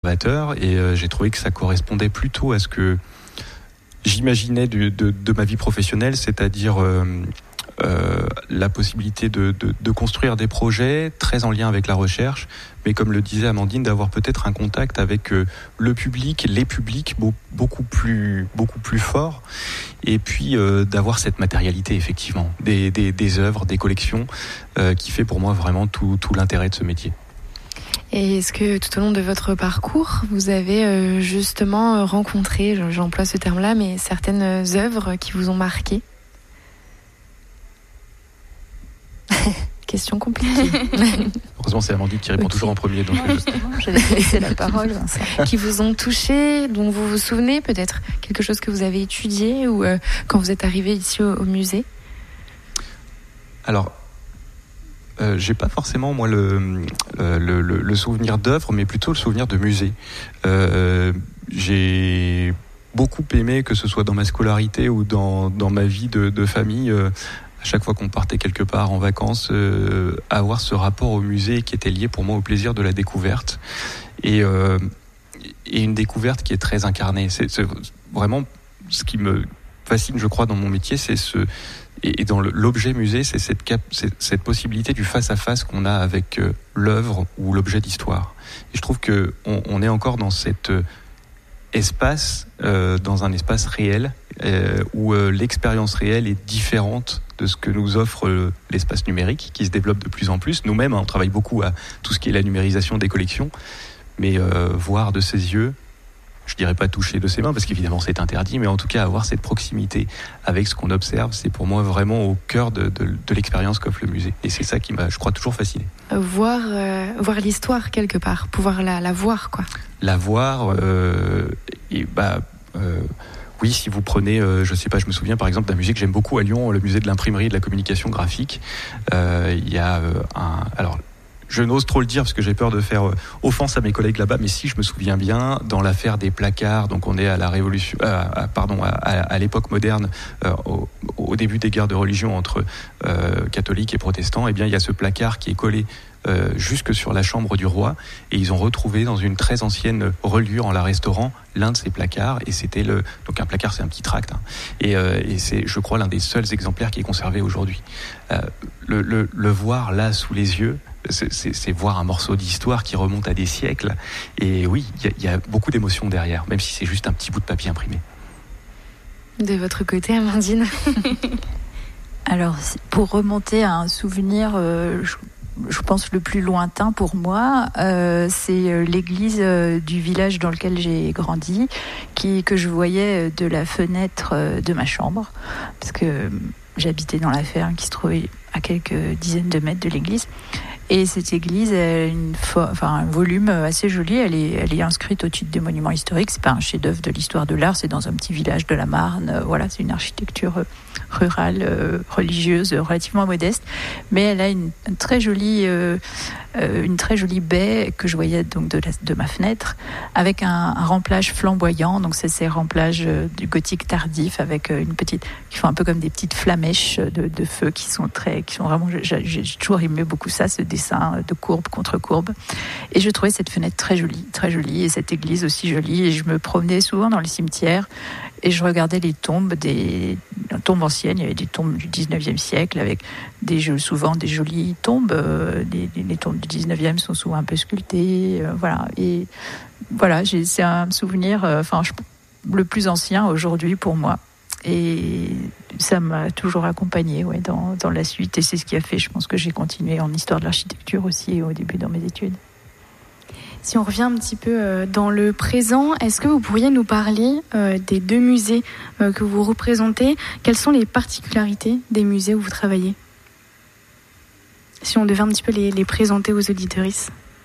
conservateur, et j'ai trouvé que ça correspondait plutôt à ce que j'imaginais de ma vie professionnelle, c'est-à-dire la possibilité de construire des projets très en lien avec la recherche, mais comme le disait Amandine, d'avoir peut-être un contact avec le public, les publics beaucoup plus fort, et puis d'avoir cette matérialité effectivement, des œuvres, des collections, qui fait pour moi vraiment tout l'intérêt de ce métier. Et est-ce que tout au long de votre parcours, vous avez justement rencontré, j'emploie ce terme-là, mais certaines œuvres qui vous ont marqué ? Question compliquée. Heureusement, c'est Amandine qui répond toujours en premier. Donc j'allais laisser la parole. Qui vous ont touché, dont vous vous souvenez peut-être, quelque chose que vous avez étudié ou quand vous êtes arrivé ici au musée ? Alors, j'ai pas forcément moi le souvenir d'œuvre, mais plutôt le souvenir de musée. J'ai beaucoup aimé, que ce soit dans ma scolarité ou dans ma vie de famille, à chaque fois qu'on partait quelque part en vacances, avoir ce rapport au musée qui était lié pour moi au plaisir de la découverte, et une découverte qui est très incarnée. C'est vraiment ce qui me fascine, je crois, dans mon métier, et dans l'objet musée, c'est cette possibilité du face-à-face qu'on a avec l'œuvre ou l'objet d'histoire. Et je trouve que on est encore dans cet espace, dans un espace réel, où l'expérience réelle est différente de ce que nous offre l'espace numérique, qui se développe de plus en plus. Nous-mêmes, on travaille beaucoup à tout ce qui est la numérisation des collections, mais voir de ses yeux, je dirais pas toucher de ses mains, parce qu'évidemment c'est interdit, mais en tout cas avoir cette proximité avec ce qu'on observe, c'est pour moi vraiment au cœur de l'expérience qu'offre le musée. Et c'est ça qui m'a, je crois, toujours fasciné. Voir l'histoire quelque part, pouvoir la voir, quoi. La voir, oui, si vous prenez, je sais pas, je me souviens par exemple d'un musée que j'aime beaucoup à Lyon, le musée de l'imprimerie et de la communication graphique. Il y a alors, je n'ose trop le dire parce que j'ai peur de faire offense à mes collègues là-bas, mais si je me souviens bien, dans l'affaire des placards, donc on est à la révolution, à l'époque moderne, au début des guerres de religion entre catholiques et protestants, et bien il y a ce placard qui est collé jusque sur la chambre du roi, et ils ont retrouvé dans une très ancienne reliure en la restaurant l'un de ces placards, et c'était donc un placard, c'est un petit tract, et c'est, je crois, l'un des seuls exemplaires qui est conservé aujourd'hui. Le voir là sous les yeux, c'est voir un morceau d'histoire qui remonte à des siècles, et oui, il y a beaucoup d'émotions derrière, même si c'est juste un petit bout de papier imprimé. De votre côté, Amandine? Alors, pour remonter à un souvenir, je pense le plus lointain pour moi, c'est l'église du village dans lequel j'ai grandi, que je voyais de la fenêtre de ma chambre, parce que j'habitais dans la ferme qui se trouvait à quelques dizaines de mètres de l'église. Et cette église a un volume assez joli. Elle est inscrite au titre des monuments historiques. C'est pas un chef-d'œuvre de l'histoire de l'art. C'est dans un petit village de la Marne. Voilà, c'est une architecture rurale, religieuse, relativement modeste. Mais elle a une très jolie baie que je voyais donc de ma fenêtre, avec un remplage flamboyant. Donc c'est ces remplages du gothique tardif avec qui font un peu comme des petites flamèches de feu qui sont vraiment. J'ai toujours aimé beaucoup ça, ce dessin de courbe contre courbe. Et je trouvais cette fenêtre très jolie, et cette église aussi jolie. Et je me promenais souvent dans les cimetières et je regardais les tombes, des tombes anciennes. Il y avait des tombes du 19e siècle avec souvent des jolies tombes. Les tombes du 19e sont souvent un peu sculptées. Voilà. Et voilà, c'est un souvenir le plus ancien aujourd'hui pour moi. Et ça m'a toujours accompagnée dans la suite, et c'est ce qui a fait, je pense, que j'ai continué en histoire de l'architecture aussi au début dans mes études. Si on revient un petit peu dans le présent, est-ce que vous pourriez nous parler des deux musées que vous représentez? Quelles sont les particularités des musées où vous travaillez? Si on devait un petit peu les présenter aux auditeuristes.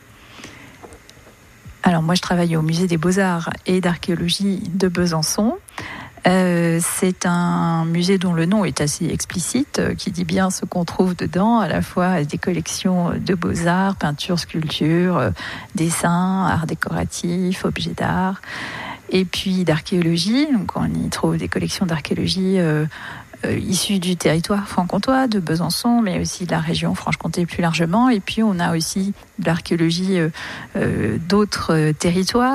Alors moi, je travaille au musée des Beaux-Arts et d'archéologie de Besançon. C'est un musée dont le nom est assez explicite, qui dit bien ce qu'on trouve dedans, à la fois des collections de beaux-arts, peinture, sculpture, dessins, art décoratif, objets d'art, et puis d'archéologie. Donc on y trouve des collections d'archéologie issues du territoire franc-comtois, de Besançon, mais aussi de la région Franche-Comté plus largement. Et puis on a aussi de l'archéologie d'autres territoires.